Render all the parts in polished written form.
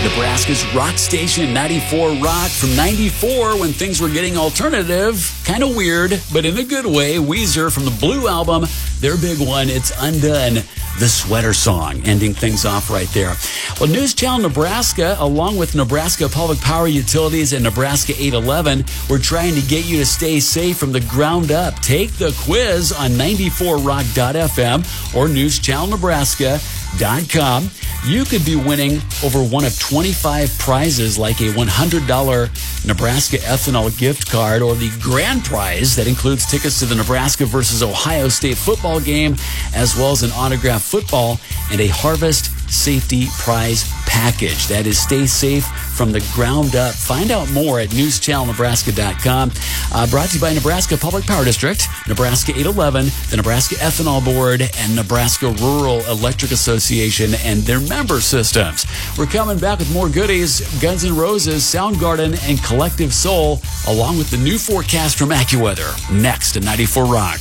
Nebraska's rock station, 94 Rock. From 94, when things were getting alternative, kind of weird, but in a good way. Weezer from the Blue Album, their big one, It's Undone, the Sweater Song, ending things off right there. Well, News Channel Nebraska, along with Nebraska Public Power Utilities and Nebraska 811, we're trying to get you to stay safe from the ground up. Take the quiz on 94rock.fm or newschannelnebraska.com. You could be winning over one of 25 prizes, like a $100 Nebraska ethanol gift card, or the grand prize that includes tickets to the Nebraska versus Ohio State football game, as well as an autographed football and a Harvest Safety Prize package. That is, stay safe from the ground up. Find out more at newschannelnebraska.com. Brought to you by Nebraska Public Power District, Nebraska 811, the Nebraska Ethanol Board, and Nebraska Rural Electric Association and their member systems. We're coming back with more goodies: Guns N' Roses, Soundgarden, and Collective Soul, along with the new forecast from AccuWeather. Next at 94 Rock.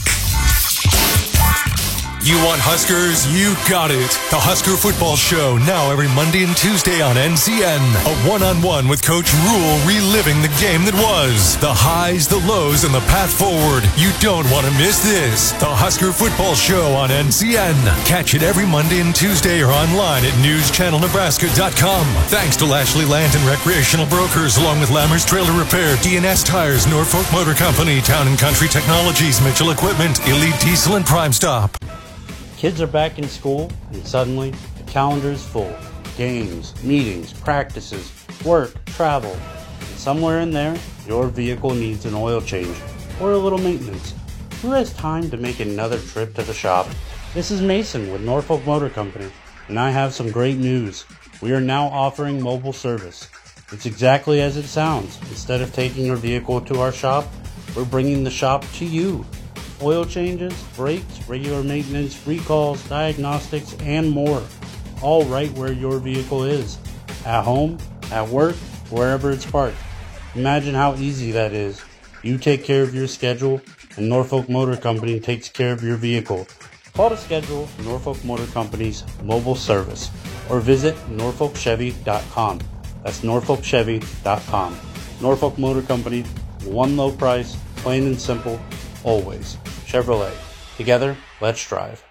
You want Huskers? You got it. The Husker Football Show, now every Monday and Tuesday on NCN. A one-on-one with Coach Rule, reliving the game that was. The highs, the lows, and the path forward. You don't want to miss this. The Husker Football Show on NCN. Catch it every Monday and Tuesday or online at newschannelnebraska.com. Thanks to Lashley Land and Recreational Brokers, along with Lammers Trailer Repair, DNS Tires, Norfolk Motor Company, Town & Country Technologies, Mitchell Equipment, Elite Diesel, and Prime Stop. Kids are back in school, and suddenly the calendar is full. Games, meetings, practices, work, travel. And somewhere in there, your vehicle needs an oil change or a little maintenance. Who has time to make another trip to the shop? This is Mason with Norfolk Motor Company, and I have some great news. We are now offering mobile service. It's exactly as it sounds. Instead of taking your vehicle to our shop, we're bringing the shop to you. Oil changes, brakes, regular maintenance, recalls, diagnostics, and more. All right where your vehicle is. At home, at work, wherever it's parked. Imagine how easy that is. You take care of your schedule, and Norfolk Motor Company takes care of your vehicle. Call to schedule Norfolk Motor Company's mobile service, or visit norfolkchevy.com. That's norfolkchevy.com. Norfolk Motor Company, one low price, plain and simple, always. Chevrolet. Together, let's drive.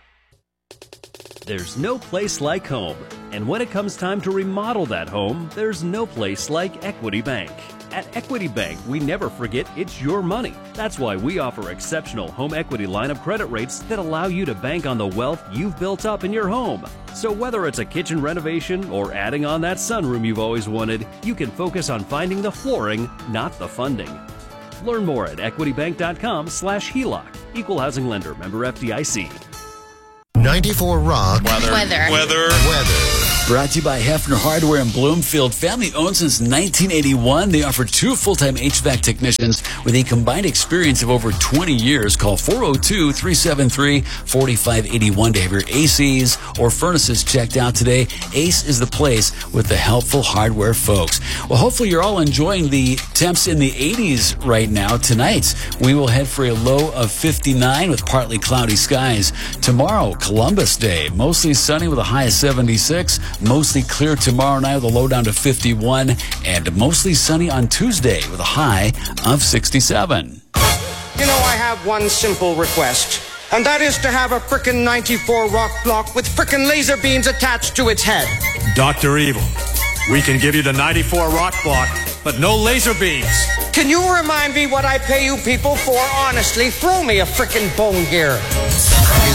There's no place like home. And when it comes time to remodel that home, there's no place like Equity Bank. At Equity Bank, we never forget it's your money. That's why we offer exceptional home equity line of credit rates that allow you to bank on the wealth you've built up in your home. So whether it's a kitchen renovation or adding on that sunroom you've always wanted, you can focus on finding the flooring, not the funding. Learn more at equitybank.com/HELOC. Equal housing lender. Member FDIC. 94 Rock. Weather. Brought to you by Hefner Hardware in Bloomfield. Family owned since 1981. They offer 2 full-time HVAC technicians with a combined experience of over 20 years. Call 402-373-4581 to have your ACs or furnaces checked out today. Ace is the place with the helpful hardware folks. Well, hopefully you're all enjoying the temps in the 80s right now. Tonight, we will head for a low of 59 with partly cloudy skies. Tomorrow, Columbus Day, mostly sunny with a high of 76. Mostly clear tomorrow night with a low down to 51, and mostly sunny on Tuesday with a high of 67. You know, I have one simple request, and that is to have a frickin' 94 Rock block with frickin' laser beams attached to its head. Dr. Evil, we can give you the 94 Rock block, but no laser beams. Can you remind me what I pay you people for? Honestly, throw me a frickin' bone here.